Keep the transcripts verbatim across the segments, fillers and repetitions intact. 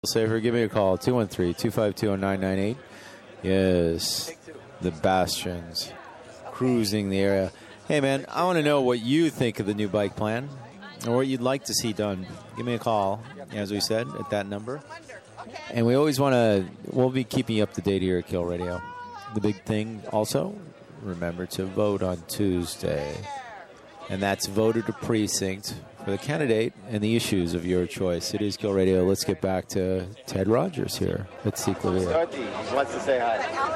Safer, give me a call, two one three, two five two, nine nine eight. Yes, the Bastions cruising the area. Hey, man, I want to know what you think of the new bike plan or what you'd like to see done. Give me a call, as we said, at that number. And we always want to, we'll be keeping you up to date here at Kill Radio. The big thing also, remember to vote on Tuesday. And that's voter to precinct for the candidate and the issues of your choice. It is Kill Radio. Let's get back to Ted Rogers here at Cyclovia. Dorothy wants to say hi.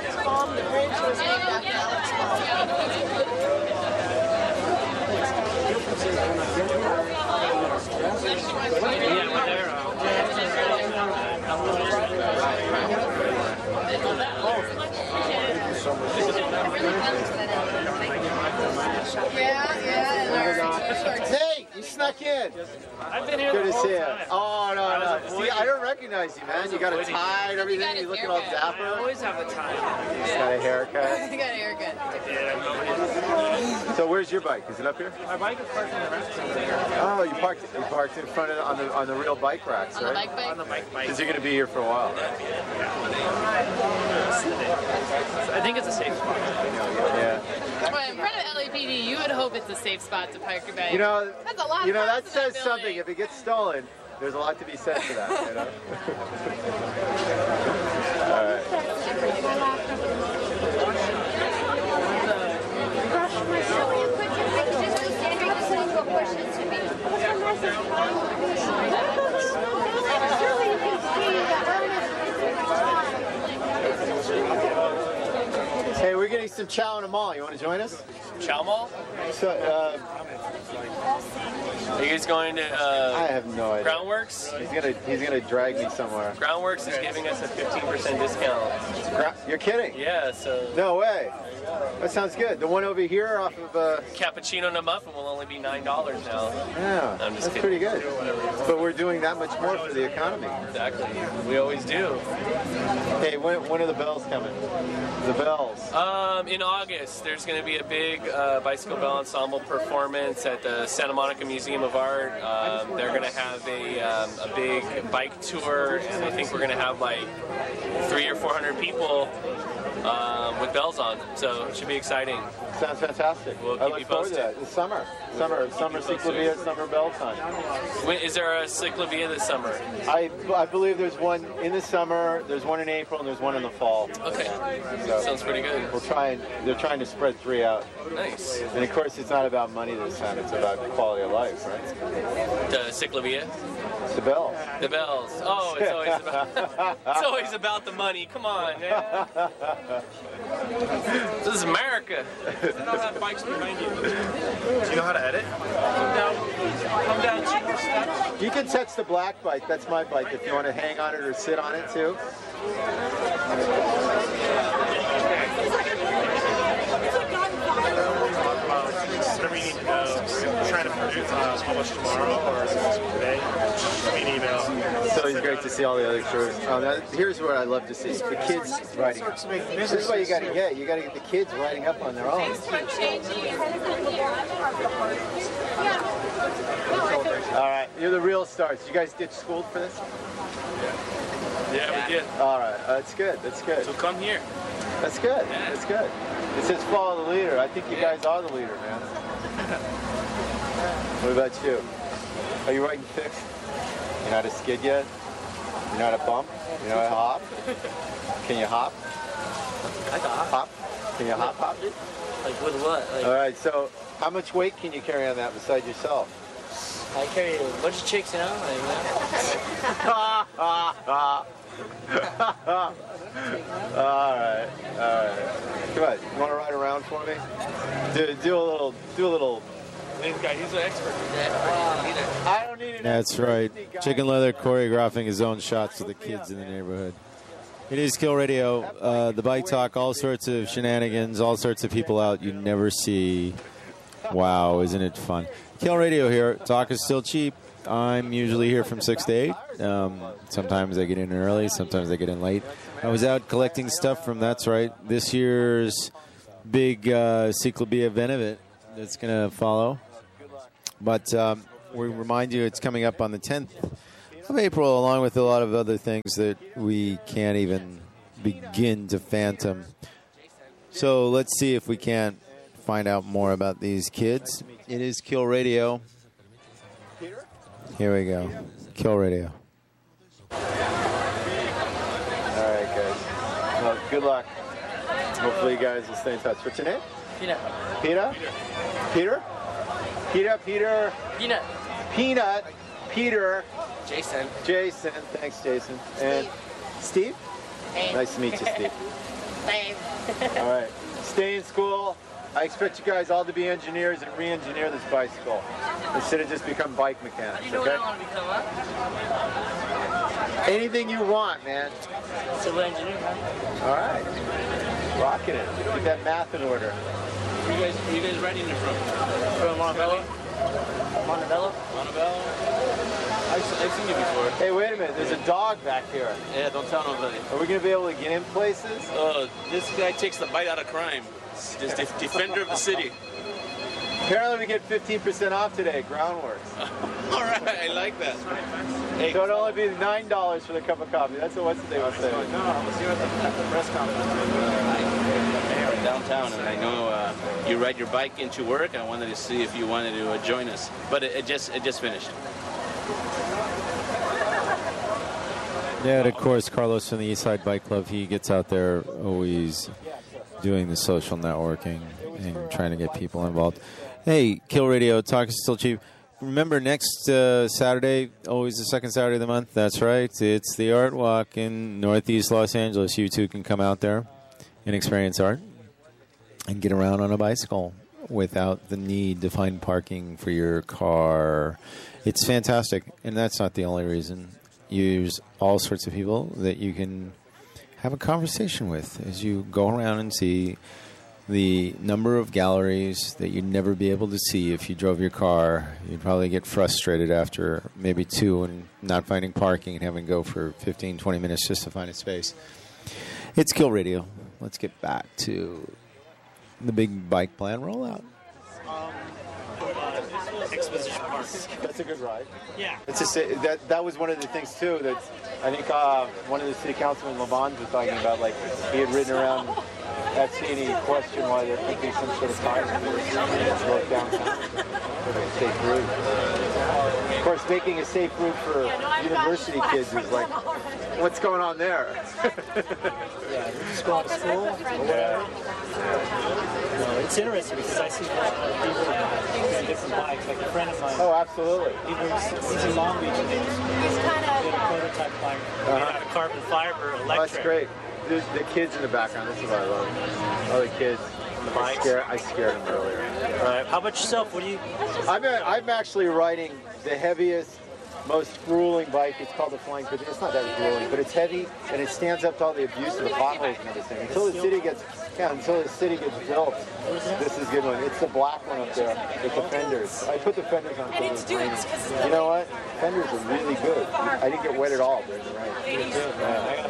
Yeah, yeah. Hey, you snuck in. I've been here Good the to whole see you. time. Oh, no, I no. was See, avoiding- I don't recognize you, man. You got a avoiding tie and everything. got a You looking all haircut. I dapper. always have the time. He's got a haircut. You got a haircut. Yeah, So where's your bike? Is it up here? my bike is parked in the rack center. Oh, you parked you parked in front of on the on the real bike racks, On the right? bike bike? On the bike bike. Because you're going to be here for a while, right? I think it's a safe spot. Yeah. Well, in front of L A P D, you would hope it's a safe spot to park your bike. You know, That's a lot you know of that cars in that says something. building. If it gets stolen, there's a lot to be said for that. You know? All right. Hey, we're getting some chow in the mall. You want to join us? Chow Mall? So, uh, Are you guys going to I uh, have no idea. Groundworks? He's gonna he's gonna drag me somewhere. Groundworks is giving us a fifteen percent discount. Gra- You're kidding? Yeah, so No way. That sounds good. The one over here off of uh, cappuccino and a muffin will only be nine dollars now. yeah, I'm just that's kidding. pretty good. But we're doing that much more for the economy. Exactly. We always do. Hey, when, when are the bells coming? The bells. Um, in August, there's going to be a big uh, bicycle bell ensemble performance at the Santa Monica Museum of Art. Um, they're going to have a, um, a big bike tour, and I think we're going to have like three or four hundred people um, with bells on. So it should be exciting. Sounds fantastic. We'll I keep look you forward to posted. that. It's summer. Summer. Summer Cyclovia, summer bell time. Wait, is there a Cyclovia this summer? I, I believe there's one in the summer, there's one in April, and there's one in the fall. Okay. So Sounds pretty good. we'll try and, they're trying to spread three out. Nice. And of course, it's not about money this time, it's about quality of life, right? The Cyclovia? It's the bells. The bells. Oh, it's always about it's always about the money. Come on, man. This is America. And all that bike's behind you. Do you know how to edit? Come down, come down two more steps. You can touch the black bike. That's my bike. If you want to hang on it or sit on it too. Whatever you need to know. I'm trying to produce, uh, publish tomorrow or today. Send me an email. It's always great to see all the other crews. Oh, that, here's what I love to see: the kids riding. This is what you got to get. You got to get the kids riding up on their own. All right, you're the real stars. You guys get schooled for this? Yeah, we did. All right, uh, that's good. That's good. So come here. That's good. That's good. It says follow the leader. I think you guys are the leader, man. What about you? Are you riding fixed? You know how to skid yet? You know how to bump? You know how to hop? Can you hop? I got Hop? Can you hop hop? like with what? Like All right, so how much weight can you carry on that besides yourself? I carry a bunch of chicks, you know. Like, you know? all right, all right. Come on, you want to ride around for me? Do, do a little, do a little. This guy, he's an expert. I don't need it. That's right. Chicken Leather choreographing his own shots for the kids in the neighborhood. It is Kill Radio. Uh, the Bike Talk, all sorts of shenanigans, all sorts of people out you never see. Wow, isn't it fun? Kill Radio here. Talk is still cheap. I'm usually here from six to eight. Um, sometimes I get in early, sometimes I get in late. I was out collecting stuff from, that's right, this year's big uh, Cyclopia event that's going to follow. But um, we remind you it's coming up on the tenth of April, along with a lot of other things that we can't even begin to phantom. So let's see if we can't find out more about these kids. It is Kill Radio. Here we go. Kill Radio. All right, guys. Well, good luck. Hopefully you guys will stay in touch. What's your name? Peanut. Peter? Peter? Peter, Peter. Peanut. Peanut. Peter. Jason. Jason. Thanks, Jason. And Steve? Hey. Nice to meet you, Steve. Same. All right. Stay in school. I expect you guys all to be engineers and re-engineer this bicycle instead of just become bike mechanics, You know okay? what I want to become, huh? Anything you want, man. Civil engineer, man. All right. Rocking it. Get that math in order. Where you guys, where you guys riding it from? From Montebello. Montebello? Montebello? I've, I've seen you before. Hey, wait a minute. There's a dog back here. Yeah, don't tell nobody. Are we going to be able to get in places? Uh, this guy takes the bite out of crime. He's the defender of the city. Apparently we get fifteen percent off today at Groundworks. All right, I like that. Hey, So it'll only be nine dollars for the cup of coffee. That's what they would say. No, I was here at the, at the press conference with uh, the mayor downtown, and I know uh, you ride your bike into work. I wanted to see if you wanted to uh, join us, but it, it just it just finished. Yeah, and of course, Carlos from the Eastside Bike Club, he gets out there always doing the social networking and trying to get people involved. Hey, Kill Radio, talk is still cheap. Remember, next uh, Saturday, always the second Saturday of the month, that's right, it's the Art Walk in Northeast Los Angeles. You too can come out there and experience art and get around on a bicycle without the need to find parking for your car. It's fantastic, and that's not the only reason. Use all sorts of people that you can have a conversation with as you go around and see the number of galleries that you'd never be able to see if you drove your car. You'd probably get frustrated after maybe two and not finding parking and having to go for fifteen, twenty minutes just to find a space. It's Kill Radio. Let's get back to the big bike plan rollout. Exposition Park. That's a good ride. Yeah. It's just, that that was one of the things too that I think uh, one of the city councilmen, Levon, was talking about. Like he had ridden around at C and he questioned why there could be some sort of time work downtown for a safe route. Of course, making a safe route for university kids is like, what's going on there? Yeah, you just go to school or whatever. No, it's interesting because I see people doing different bikes. Like a friend of mine, Oh, absolutely. he was, he's in Long Beach and they just did a prototype bike made out of carbon fiber, Oh, electric. that's great. The, the kids in the background, this is what I love. All the kids. The I bikes. scared, I scared them earlier. Right. How about yourself? What do you? I'm, a, I'm actually riding the heaviest, most grueling bike. It's called the Flying Pigeon. It's not that grueling, but it's heavy and it stands up to all the abuse of the potholes and everything. Until the city gets, yeah, until the city gets built, this is a good one. It's the black one up there with the fenders. I put the fenders on because it's raining. You know what? Fenders are really good. I didn't get wet at all during the rain. Yeah.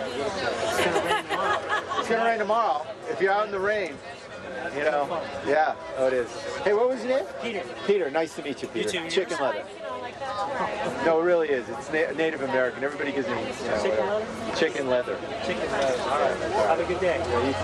It's gonna rain tomorrow. If you're out in the rain, you know, yeah, oh it is. Hey, what was your name? Peter. Peter, nice to meet you, Peter. too. Chicken leather. No, it really is. It's na- Native American. Everybody gives me, you know, Chicken whatever. leather? Chicken leather. Chicken. Uh, all right. Have a good day. Yeah, you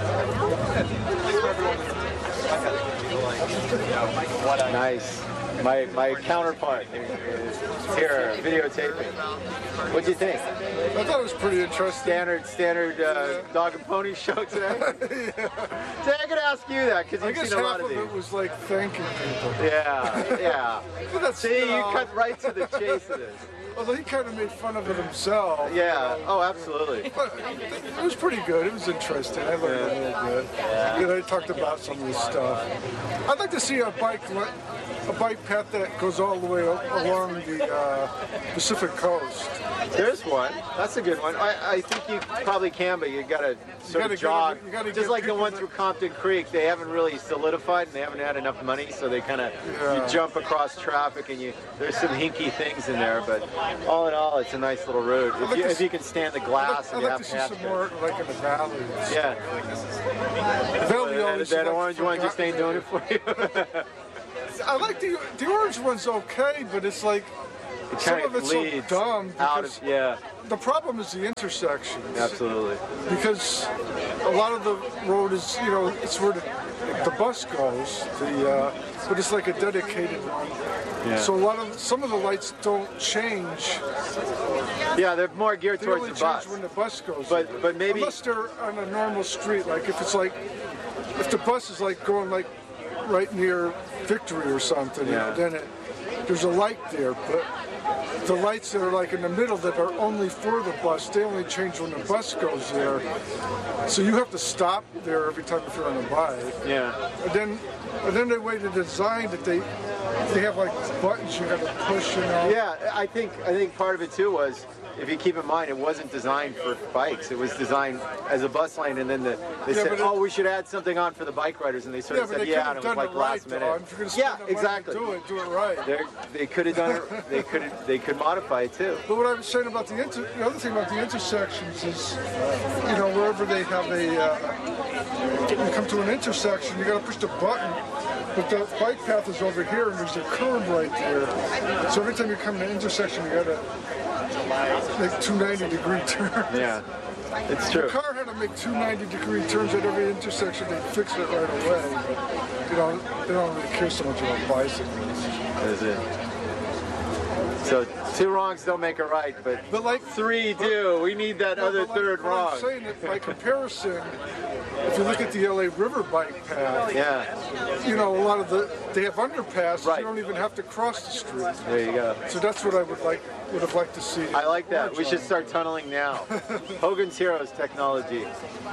too. Nice. My my counterpart is here videotaping. What'd you think? I thought it was pretty interesting. Standard standard uh, dog and pony show today. Yeah. So I could ask you that because I you've guess seen a lot half of of these. it was like thanking people. Yeah, yeah. But that's, See, you know, cut right to the chase of this. Although he kind of made fun of it himself. Yeah. Oh, absolutely. But it was pretty good. It was interesting. I learned a little bit. Yeah. You know, they talked about some of this stuff. I'd like to see a bike le- a bike path that goes all the way o- along the uh, Pacific coast. There's one. That's a good one. I, I think you probably can, but you gotta sort gotta of jog. get- you gotta Just get like the people one that- through Compton Creek, they haven't really solidified and they haven't had enough money, so they kind of Yeah. you jump across traffic and you there's some hinky things in there, but all in all, it's a nice little road. If like you, to if you can stand the I'd glass like, and you I'd have like to see half some more like in the valleys. Yeah. The valley That, always that like orange one just ain't doing it for you. I like the the orange one's okay, but it's like it some kind of it's so leads dumb out because of yeah. the problem is the intersections. Absolutely. Because a lot of the road is, you know, it's where the, the bus goes, the, uh, but it's like a dedicated one. Yeah. So a lot of, some of the lights don't change. Yeah, they're more geared They towards only the change bus. when the bus goes. But in. but maybe Unless they're on a normal street, like if it's like, if the bus is like going like right near Victory or something, you Yeah. know, then it, there's a light there. But the lights that are like in the middle that are only for the bus, they only change when the bus goes there. So you have to stop there every time if you're on a bike. yeah. And then, and then the way they designed it, they they have like buttons you got to push, you know. Yeah, I think I think part of it too was, if you keep in mind, it wasn't designed for bikes. It was designed as a bus lane, and then the, they Yeah, said, but it- "Oh, we should add something on for the bike riders," and they sort Yeah, of but said, they "Yeah," could and have it was done like it right, last minute. Don. If you're gonna Yeah, spend the money to exactly. do it, do it right. They're, they could have done it. They could they could modify it too. But what I was saying about the inter, the other thing about the intersections is, you know, wherever they have a, uh, you come to an intersection, you got to push the button, but the bike path is over here, and there's a curve right there. So every time you come to an intersection, you got to make two ninety degree turns. Yeah, it's The true. car had to make two ninety degree turns at every intersection. They fix it right away. But, you know, they don't really care so much about bicycles. That's it. So two wrongs don't make a right, but But like three do. We need that No, other but like, third what wrong. I'm saying that by comparison, if you look at the L A River bike path, Yeah, you know, a lot of the, they have underpasses, Right. you don't even have to cross the street. there you go. So that's what I would like, would have liked to see. I like that. We Orange should on. start tunneling now. Hogan's Heroes technology.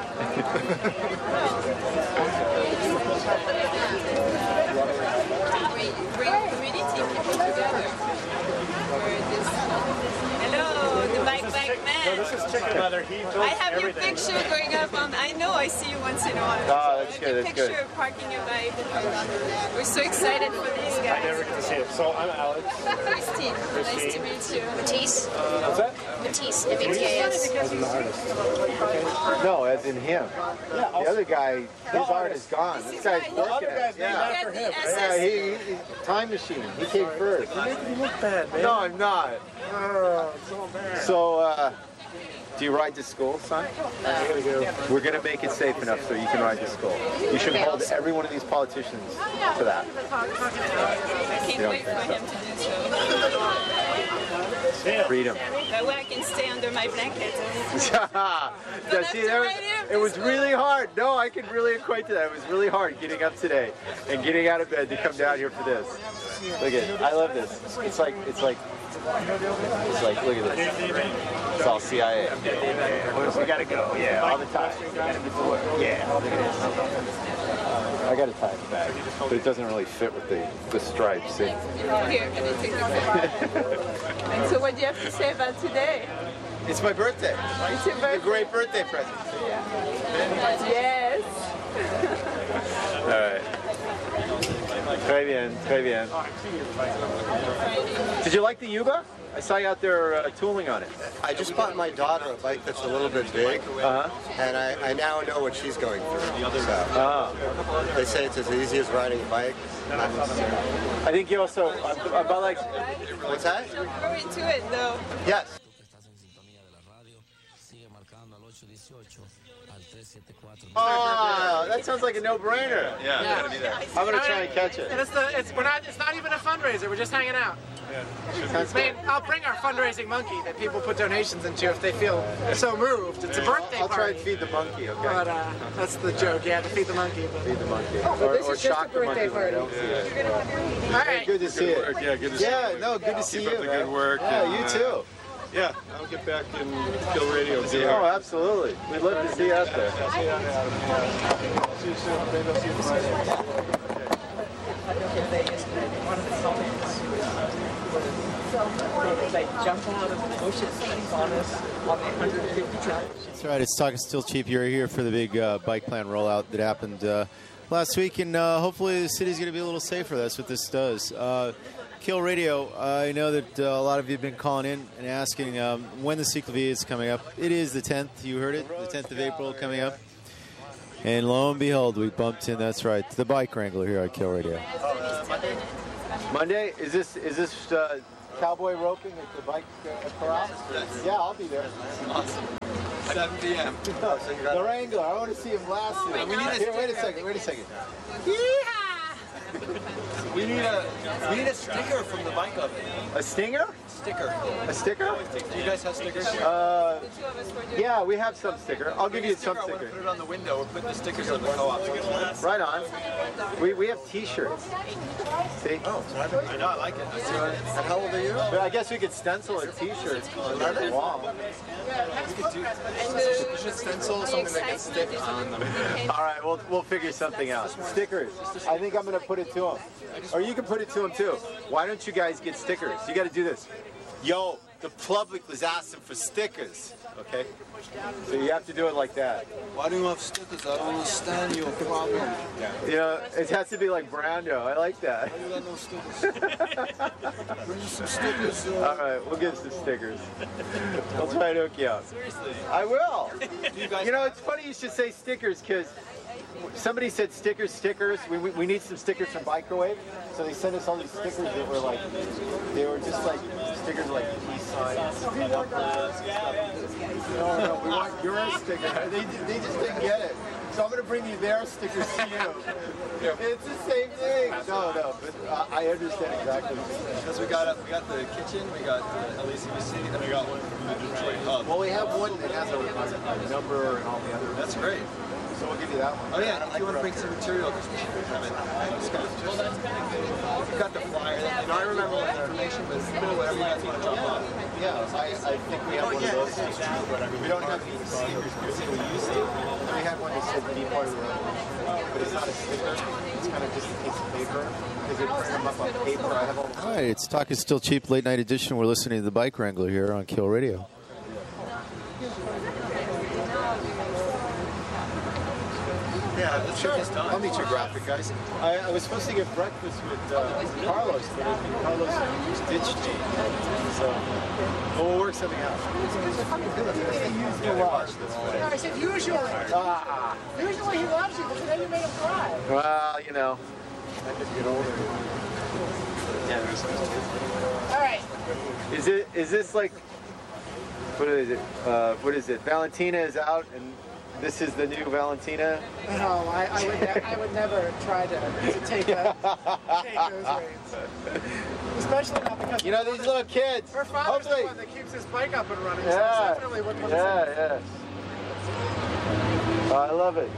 Hello, the bike bike man. This is chicken leather. He builds I have your everything. picture going up on. I know I see you once in a while. Oh, that's The good. That's picture good. parking your bike. We're so excited for these I guys. never get to see it. So I'm Alex. Christine, nice to meet you. Matisse. What's that? Matisse. M A T A S. No, as in him. The other guy, his art is gone. This guy's guy- working other it. guy's named Yeah. after him. Yeah, he, he, he- time machine. He came first. You're making me look bad, man. No, I'm not. So, uh, do you ride to school, son? We're going to make it safe enough so you can ride to school. You should hold every one of these politicians to that. I can't Yeah. wait for him to do so. Freedom. That way I can stay under my blanket. yeah, have see, to there was, ride him it to was school. really hard. No, I can really equate to that. It was really hard getting up today and getting out of bed to come down here for this. Look at, I love this. It's like, it's like, it's like, look at this. It's all C I A. We gotta go. Yeah, all the time. We gotta get to work. Yeah, look at this. I got to tie it back, but it doesn't really fit with the, the stripes. See? Here, can you take the camera? And so what do you have to say about today? It's my birthday. It's your A birthday. great birthday present. Yes. All right. Très bien, très bien. Did you like the Yuba? I saw you out there uh, tooling on it. I just bought my daughter a bike that's a little bit big, Uh-huh. and I, I now know what she's going through. So, Oh. they say it's as easy as riding a bike. Not necessarily. I think you also, uh, about like, What's that? Go into it though. Yes. oh, that sounds like a no-brainer. Yeah, it's gotta be there. I'm gonna try and catch And it. it's the it's we're not it's not even a fundraiser. We're just hanging out. Sounds I mean, good. I'll bring our fundraising monkey that people put donations into if they feel so moved. It's a birthday I'll try party. and feed the monkey, okay? But uh, that's the joke. Yeah, to feed the monkey. But. Feed the monkey. but Or, this or is just shock a the monkey birthday when they party. don't see it. All right. Good to see Good it. work. Yeah, good to see Yeah, you. no, good to see Keep you, up the man. good work. Yeah, and, you uh, too. Yeah, I'll get back and Kill Radio. Oh, absolutely. We'd love to see you out there. See you soon. Maybe I'll see you Friday. They jump out of the bushes on us on the one hundred fifty times. That's right. It's Talking Still Cheap. You're here for the big uh, bike plan rollout that happened uh, last week, and uh, hopefully the city's going to be a little safer. That's what this does. Uh, Kill Radio, I know that uh, a lot of you have been calling in and asking um, when the Cyclavia is coming up. It is the tenth. You heard it, the tenth of April coming up. And lo and behold, we bumped in, that's right, the Bike Wrangler here at Kill Radio. Monday? Is this, is this uh, cowboy roping at the bike uh, corral? Yeah, I'll be there. Awesome. seven p m The Wrangler. I want to see him last year. We need a Here, wait a second. Wait a second. We need a we need a sticker from the bike of it. A stinger? Sticker. A sticker? Do you guys have stickers? Uh, yeah, we have some sticker. I'll give you some I want to sticker. put it on the window. We're putting the stickers on the co-op. Right on. We we have T-shirts. See? Oh, I know. I like it. Let's see what it is. And how old are you? But I guess we could stencil a T-shirt on the wall. We could do. You should stencil something that gets stick on them. All right, we'll we'll figure something out. Stickers. I think I'm gonna put it to them, or you can put it to them too. Why don't you guys get stickers? You got to do this. Yo, the public was asking for stickers. Okay. So you have to do it like that. Why do you have stickers? I don't understand your problem. You know, it has to be like Brando. I like that. Why do you got no stickers? Bring you some stickers. Uh... All right, we'll get some stickers. I'll try to hook you up. Seriously. I will. You, guys... you know, it's funny you should say stickers because somebody said stickers, stickers. We, we, we need some stickers from Bikerwave. So they sent us all these stickers that were like, they were just like stickers like peace signs. No, no, we want your sticker. They, they just didn't get it. So I'm going to bring you their stickers to you. It's the same thing. No, no, but uh, I understand exactly. Because we got we got the kitchen, we got the L A C B C, and we got one from the Detroit Hub. Well, we have one that has a, a number and all the other. That's great. So we'll give you that one. Oh yeah, if you want to bring some material, because we should have it. We've got the flyer. You know, I remember all the information, but it's still whatever you guys want to drop off. Yeah, I, I think we have Oh, one yeah, of those. it's true, but I mean, We don't have the stickers because we used to. We had one that said be part of the revolution, but it's not a sticker. It's kind of just a piece of paper because they print them up on paper. I have all. All right, it's Talk is Still Cheap Late Night Edition. We're listening to the Bike Wrangler here on Kill Radio. Yeah, that's sure. I'll meet your graphic guys. I, I was supposed to get breakfast with uh, Carlos, but I think Carlos ditched me. So, but we'll work something out. I said usually. Ah. Usually he loves you, but today you made him cry. Well, you know, I just get older. All right. Is it? Is this like? What is it? Uh, what is it? Valentina is out, and this is the new Valentina. No, I, I would. Ne- I would never try to, to take, a, take those reins. Especially not because you know these little kids. Her father's Hopefully. the one that keeps his bike up and running. Yeah. So that's definitely what what Yeah, yeah. Oh, I love it.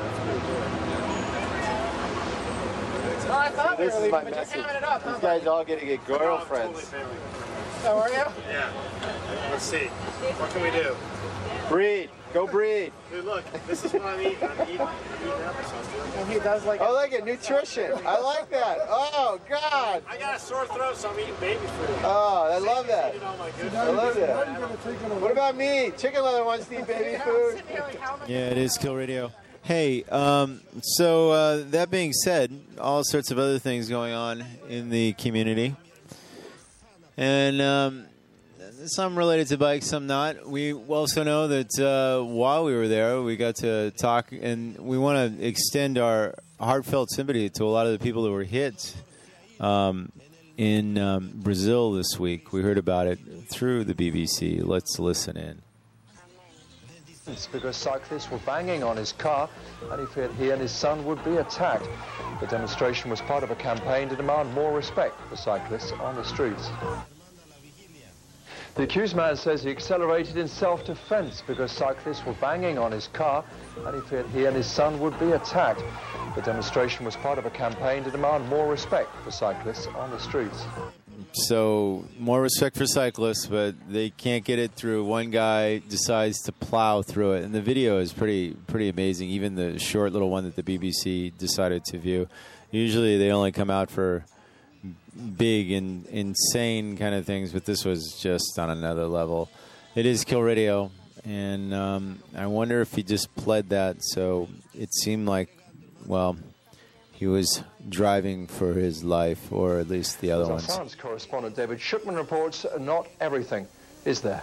Well, I thought we This were is leaving, my but message. you're hamming it up, huh, These guys all gonna get girlfriends. Oh, are you? Yeah. Let's see. What can we do? Breed. Go breed. Dude, look. This is what I'm eating. I'm eating, eating applesauce. And he does like. I like it. Nutrition. I like that. Oh God. I got a sore throat, so I'm eating baby food. Oh, I love that. Eating all my good I love that. What about me? Chicken leather wants to eat baby food. Yeah, it is Kill Radio. Hey, um, so uh, that being said, all sorts of other things going on in the community. And um, some related to bikes, some not. We also know that uh, while we were there, we got to talk, and we want to extend our heartfelt sympathy to a lot of the people that were hit um, in um, Brazil this week. We heard about it through the B B C. Let's listen in. It's because cyclists were banging on his car and he feared he and his son would be attacked. The demonstration was part of a campaign to demand more respect for cyclists on the streets. The accused man says he accelerated in self-defense because cyclists were banging on his car and he feared he and his son would be attacked. The demonstration was part of a campaign to demand more respect for cyclists on the streets. So more respect for cyclists, but they can't get it through. One guy decides to plow through it, and the video is pretty pretty amazing. Even the short little one that the B B C decided to view. Usually they only come out for big and insane kind of things, but this was just on another level. It is Kill Radio, and um, I wonder if he just pled that, so it seemed like, well, he was driving for his life, or at least the other As our ones. science correspondent David Shipman reports, not everything is there.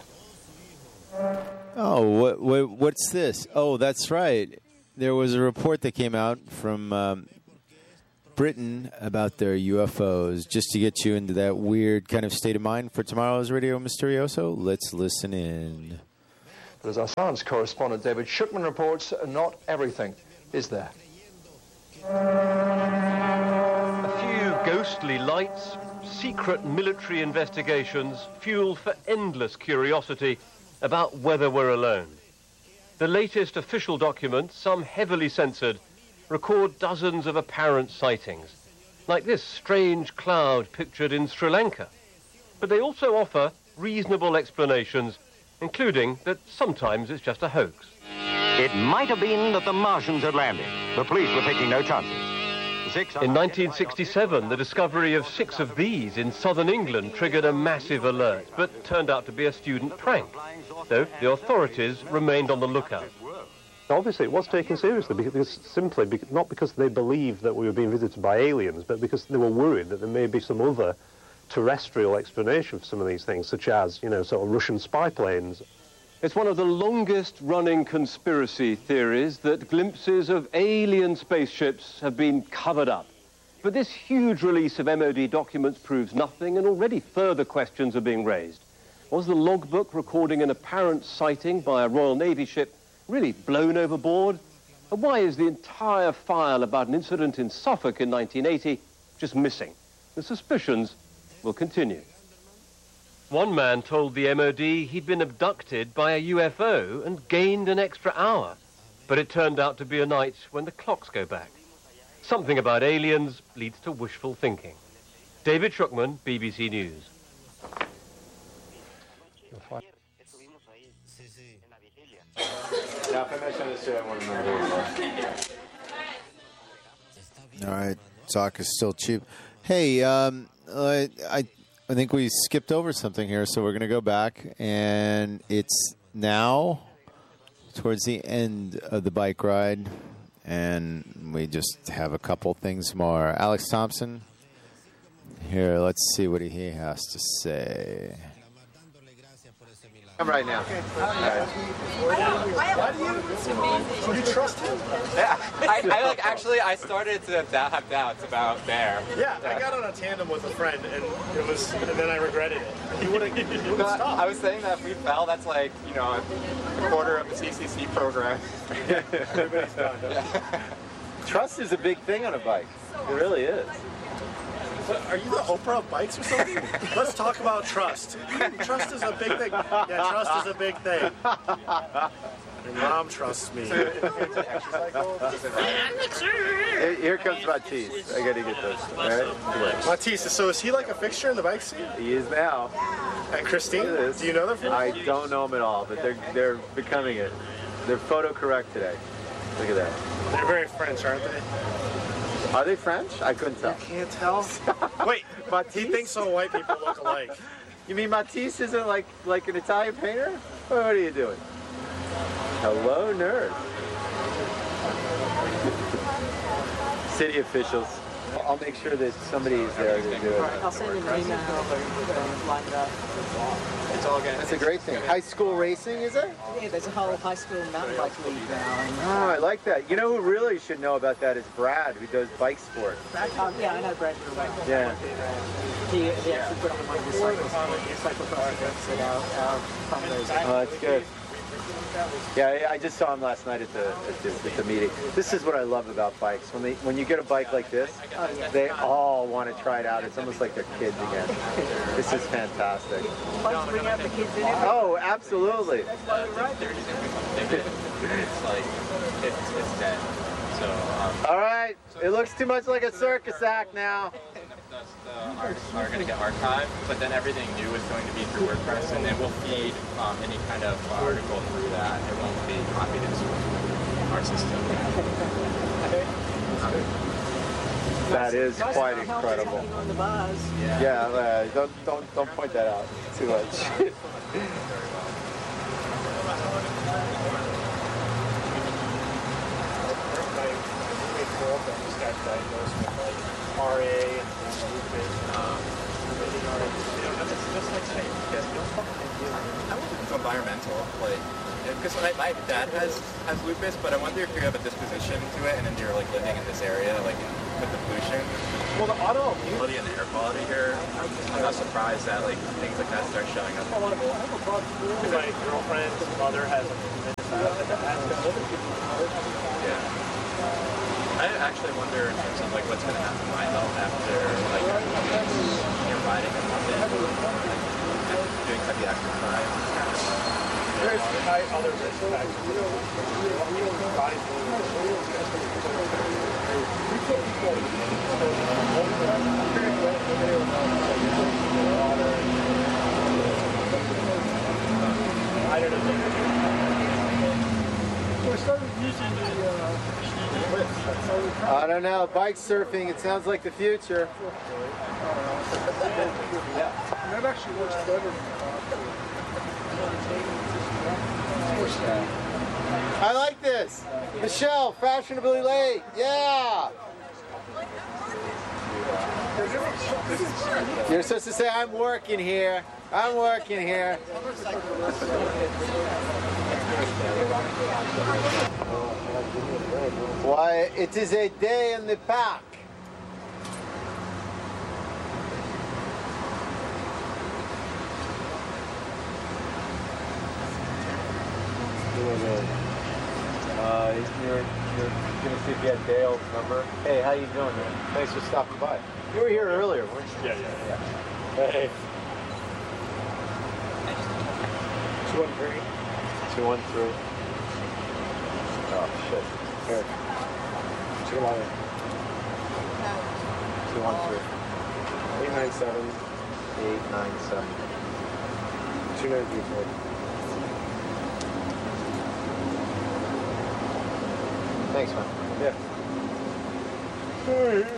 Oh, what, what, what's this? Oh, that's right. There was a report that came out from um, Britain about their U F Os, just to get you into that weird kind of state of mind for tomorrow's Radio Mysterioso. Let's listen in. But as our science correspondent David Schuckman reports, not everything is there. A few ghostly lights, secret military investigations, fuel for endless curiosity about whether we're alone. The latest official documents, some heavily censored, record dozens of apparent sightings, like this strange cloud pictured in Sri Lanka. But they also offer reasonable explanations, including that sometimes it's just a hoax. It might have been that the Martians had landed. The police were taking no chances. Six in nineteen sixty-seven, the discovery of six of these in southern England triggered a massive alert, but turned out to be a student prank, though the authorities remained on the lookout. Obviously, it was taken seriously, because simply because, not because they believed that we were being visited by aliens, but because they were worried that there may be some other terrestrial explanation for some of these things, such as, you know, sort of Russian spy planes. It's one of the longest-running conspiracy theories that glimpses of alien spaceships have been covered up. But this huge release of M O D documents proves nothing, and already further questions are being raised. Was the logbook recording an apparent sighting by a Royal Navy ship really blown overboard? And why is the entire file about an incident in Suffolk in nineteen eighty just missing? The suspicions will continue. One man told the M O D he'd been abducted by a U F O and gained an extra hour. But it turned out to be a night when the clocks go back. Something about aliens leads to wishful thinking. David Schuckman, B B C News. All right, talk is still cheap. Hey, um, I, I I think we skipped over something here, so we're going to go back, and it's now towards the end of the bike ride, and we just have a couple things more. Alex Thompson, here, let's see what he has to say. Right now. Why do you, you trust him? Yeah, I, I like actually I started to doubt, have doubts about Bear. Yeah, I got on a tandem with a friend, and it was, and then I regretted it. He would have no, stopped. I was saying that if we fell, that's like you know a quarter of the C C C program. Everybody's done. Yeah. Trust is a big thing on a bike. It really is. Are you the Oprah of bikes or something? Let's talk about trust. Trust is a big thing. Yeah, trust is a big thing. Your mom trusts me. Here comes Matisse. I gotta get this. All right? Matisse, so is he like a fixture in the bike scene? He is now. And Christine? Do you know them? From I don't know them at all, but they're they're becoming it. They're photo correct today. Look at that. They're very French, aren't they? Are they French? I couldn't tell. You can't tell? Wait, Matisse? He thinks all white people look alike. You mean Matisse isn't like like an Italian painter? What are you doing? Hello, nerd. City officials. I'll make sure that somebody's there to do it. I'll send you an email lined up. It's all good. That's a great thing. High school racing, is it? Yeah, there's a whole high school mountain bike league now. And, oh, I like that. You know who really should know about that is Brad, who does bike sport. Um, yeah, I know Brad for a while. Yeah. He, he actually put on one of his cyclocross events at our, our fundraiser. Oh, that's good. Yeah, I just saw him last night at the, at the at the meeting. This is what I love about bikes. When they when you get a bike like this, they all want to try it out. It's almost like they're kids again. This is fantastic. Bring out the kids in it. Oh, absolutely. It's like it's it's dead. So. Um, all right. It looks too much like a circus act now. Uh, are, are going to get archived, but then everything new is going to be through WordPress, and it will feed um, any kind of article through that. It won't be copied into our system. That is quite incredible. Yeah, yeah uh, don't don't don't point that out too much. R A. It's environmental, like Because my, my dad has has lupus, but I wonder if you have a disposition to it, and then you're like living in this area, like with the pollution. Well, the auto quality and the air quality here, I'm not surprised that like things like that start showing up. Well, I have a problem. My girlfriend's mother has a yeah. I actually wonder in terms of like what's going to happen to my health after like you're riding in London, like, doing heavy exercise. There's high other risk factors. I don't know. So I started using the uh, I don't know. Bike surfing, it sounds like the future. That actually works better. I like this. Michelle, fashionably late. Yeah. You're supposed to say, I'm working here. I'm working here. Why, it is a day in the park. Uh, you're, you're going to see if you had Dale's number. Hey, how you doing, man? Thanks for stopping by. You were here earlier, weren't you? Yeah, yeah, yeah. Hey. two one three. two one three. Oh, shit. Here. two one two one three. eight nine seven. eight nine seven. two nine three four. Thanks, man. Yeah. Hey.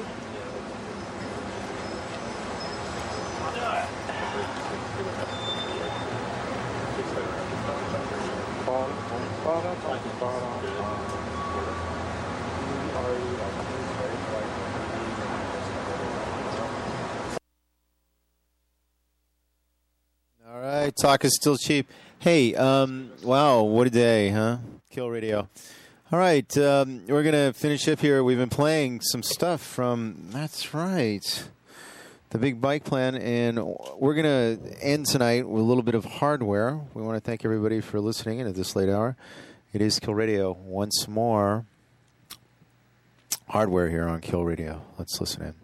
All right, talk is still cheap. Hey, um, wow, what a day, huh? Kill Radio. All right, um, we're going to finish up here. We've been playing some stuff from, that's right, the Big Bike Plan, and we're going to end tonight with a little bit of hardware. We want to thank everybody for listening in at this late hour. It is Kill Radio once more. Hardware here on Kill Radio. Let's listen in.